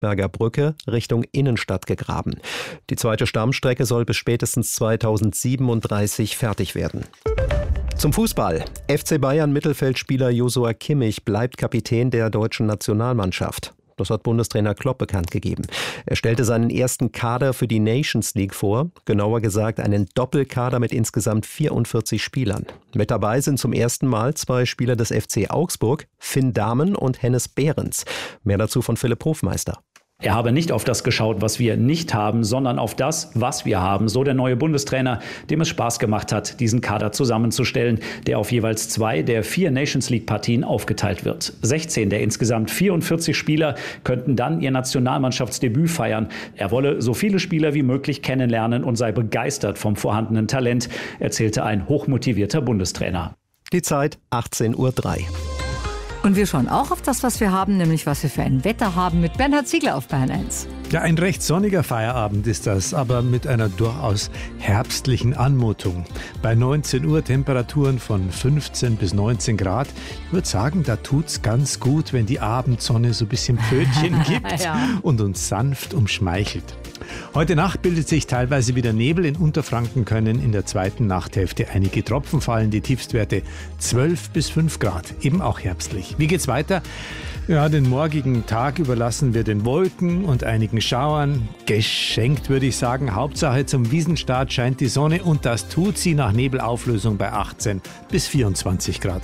Riedberger Brücke Richtung Innenstadt gegraben. Die zweite Stammstrecke soll bis spätestens 2037 fertig werden. Zum Fußball. FC Bayern Mittelfeldspieler Joshua Kimmich bleibt Kapitän der deutschen Nationalmannschaft. Das hat Bundestrainer Klopp bekannt gegeben. Er stellte seinen ersten Kader für die Nations League vor, genauer gesagt einen Doppelkader mit insgesamt 44 Spielern. Mit dabei sind zum ersten Mal 2 Spieler des FC Augsburg, Finn Dahmen und Hennes Behrens. Mehr dazu von Philipp Hofmeister. Er habe nicht auf das geschaut, was wir nicht haben, sondern auf das, was wir haben. So der neue Bundestrainer, dem es Spaß gemacht hat, diesen Kader zusammenzustellen, der auf jeweils 2 der 4 Nations League-Partien aufgeteilt wird. 16 der insgesamt 44 Spieler könnten dann ihr Nationalmannschaftsdebüt feiern. Er wolle so viele Spieler wie möglich kennenlernen und sei begeistert vom vorhandenen Talent, erzählte ein hochmotivierter Bundestrainer. Die Zeit 18:03 Uhr. Und wir schauen auch auf das, was wir haben, nämlich was wir für ein Wetter haben mit Bernhard Ziegler auf Bayern 1. Ja, ein recht sonniger Feierabend ist das, aber mit einer durchaus herbstlichen Anmutung. Bei 19 Uhr Temperaturen von 15 bis 19 Grad. Ich würde sagen, da tut's ganz gut, wenn die Abendsonne so ein bisschen Pfötchen gibt und uns sanft umschmeichelt. Heute Nacht bildet sich teilweise wieder Nebel. In Unterfranken können in der zweiten Nachthälfte einige Tropfen fallen. Die Tiefstwerte 12 bis 5 Grad, eben auch herbstlich. Wie geht's weiter? Ja, den morgigen Tag überlassen wir den Wolken und einigen Schauern. Geschenkt, würde ich sagen. Hauptsache zum Wiesenstart scheint die Sonne und das tut sie nach Nebelauflösung bei 18 bis 24 Grad.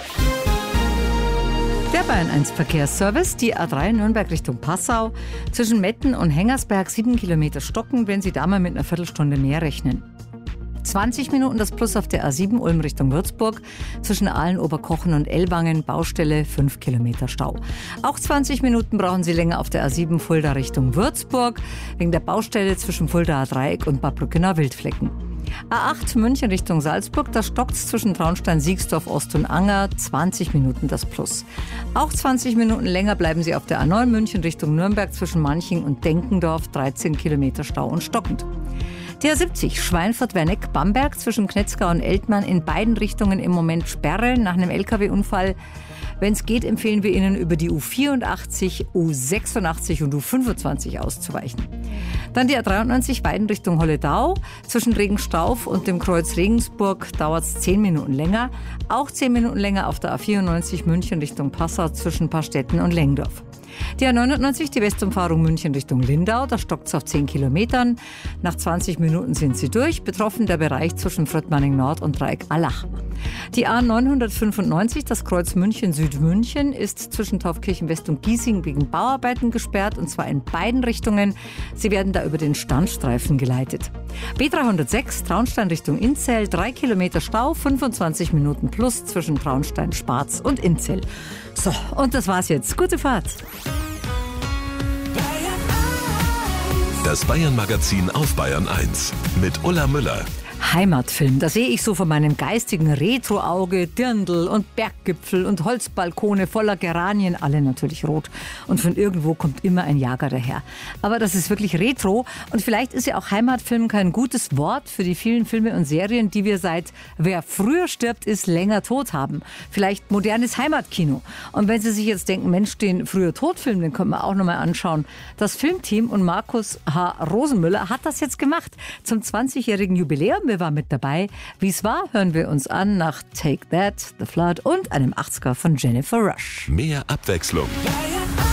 Der Bayern 1 Verkehrsservice, die A3 Nürnberg Richtung Passau, zwischen Metten und Hengersberg 7 Kilometer stocken, wenn Sie da mal mit einer Viertelstunde mehr rechnen. 20 Minuten das Plus auf der A7 Ulm Richtung Würzburg, zwischen Aalen, Oberkochen und Ellwangen, Baustelle 5 Kilometer Stau. Auch 20 Minuten brauchen Sie länger auf der A7 Fulda Richtung Würzburg, wegen der Baustelle zwischen Fuldaer Dreieck und Bad Brückenau-Wildflecken. A8 München Richtung Salzburg, da stockt's zwischen Traunstein, Siegsdorf, Ost und Anger, 20 Minuten das Plus. Auch 20 Minuten länger bleiben Sie auf der A9 München Richtung Nürnberg zwischen Manching und Denkendorf, 13 Kilometer Stau und stockend. Der A70 Schweinfurt-Werneck-Bamberg zwischen Knetzgau und Eltmann, in beiden Richtungen im Moment Sperre nach einem LKW-Unfall. Wenn es geht, empfehlen wir Ihnen, über die U84, U86 und U25 auszuweichen. Dann die A93 Weiden Richtung Holledau. Zwischen Regenstauf und dem Kreuz Regensburg dauert es 10 Minuten länger. Auch 10 Minuten länger auf der A94 München Richtung Passau zwischen Paarstetten und Lengdorf. Die A99, die Westumfahrung München Richtung Lindau, da stockt es auf 10 Kilometern. Nach 20 Minuten sind sie durch. Betroffen der Bereich zwischen Fröttmanning Nord und Dreieck Allach. Die A995, das Kreuz München-Südmünchen, ist zwischen Taufkirchen West und Giesing wegen Bauarbeiten gesperrt, und zwar in beiden Richtungen. Sie werden da über den Standstreifen geleitet. B306, Traunstein Richtung Inzell, 3 Kilometer Stau, 25 Minuten plus zwischen Traunstein, Spatz und Inzell. So, und das war's jetzt. Gute Fahrt. Das Bayern-Magazin auf Bayern 1 mit Ulla Müller. Heimatfilm, da sehe ich so vor meinem geistigen Retro-Auge Dirndl und Berggipfel und Holzbalkone voller Geranien, alle natürlich rot. Und von irgendwo kommt immer ein Jager daher. Aber das ist wirklich Retro, und vielleicht ist ja auch Heimatfilm kein gutes Wort für die vielen Filme und Serien, die wir seit Wer früher stirbt, ist länger tot haben. Vielleicht modernes Heimatkino. Und wenn Sie sich jetzt denken, Mensch, den früher Todfilm, den können wir auch nochmal anschauen. Das Filmteam und Markus H. Rosenmüller hat das jetzt gemacht zum 20-jährigen Jubiläum. Wir waren mit dabei. Wie es war, hören wir uns an nach Take That, The Flood und einem 80er von Jennifer Rush. Mehr Abwechslung.